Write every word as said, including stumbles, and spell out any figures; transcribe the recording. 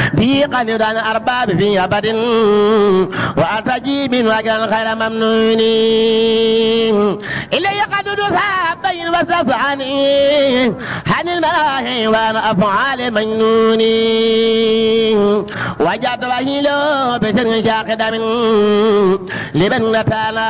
في قلب أرباب في أبد وأنت جيب وجل خير ممنون إلي قد سابين وسفعني عن الملاهي وأنا أفعال مجنون وجدت وهيلو بسر شاقد من لبنتنا